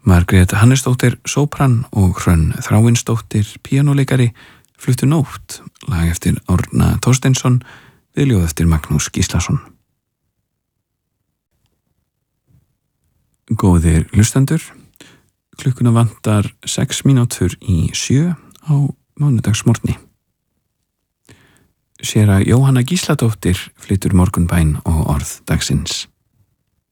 Margrét Hannesdóttir sópran og Hrönn Þráinsdóttir píanóleikari fluttu Nótt, lag eftir Árna Thorsteinsson, viðljóð eftir Magnús Gíslason. Góðir hlustendur, klukkuna vantar 6 mínútur í 7 á mánudagsmorgni. Séra Jóhanna Gísladóttir flytur morgunbæn og orð dagsins.